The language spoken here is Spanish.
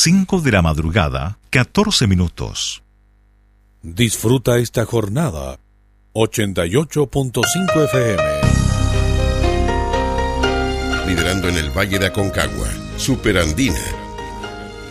5 de la madrugada, 14 minutos. Disfruta esta jornada. 88.5 FM. Liderando en el Valle de Aconcagua, Superandina,